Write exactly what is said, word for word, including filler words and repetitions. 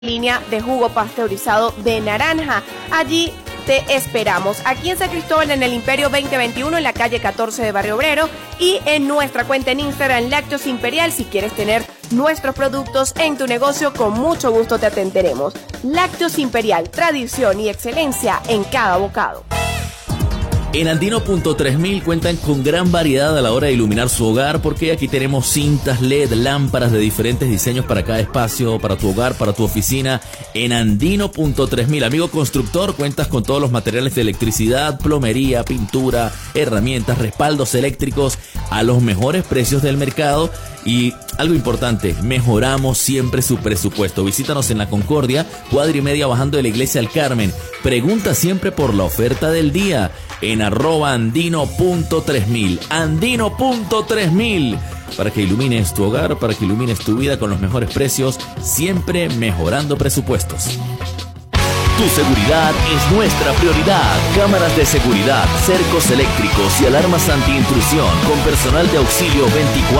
línea de jugo pasteurizado de naranja. Allí te esperamos, aquí en San Cristóbal, en el Imperio veinte veintiuno, en la calle catorce de Barrio Obrero, y en nuestra cuenta en Instagram, Lácteos Imperial. Si quieres tener nuestros productos en tu negocio, con mucho gusto te atenderemos. Lácteos Imperial, tradición y excelencia en cada bocado. En Andino punto tres mil cuentan con gran variedad a la hora de iluminar su hogar, porque aquí tenemos cintas L E D, lámparas de diferentes diseños para cada espacio, para tu hogar, para tu oficina. En Andino punto tres mil, amigo constructor, cuentas con todos los materiales de electricidad, plomería, pintura, herramientas, respaldos eléctricos a los mejores precios del mercado. Y algo importante, mejoramos siempre su presupuesto. Visítanos en La Concordia, cuadra y media bajando de la Iglesia del Carmen. Pregunta siempre por la oferta del día en arroba andino punto tres mil. Andino punto tres mil, para que ilumines tu hogar, para que ilumines tu vida con los mejores precios, siempre mejorando presupuestos. Tu seguridad es nuestra prioridad. Cámaras de seguridad, cercos eléctricos y alarmas antiintrusión con personal de auxilio veinticuatro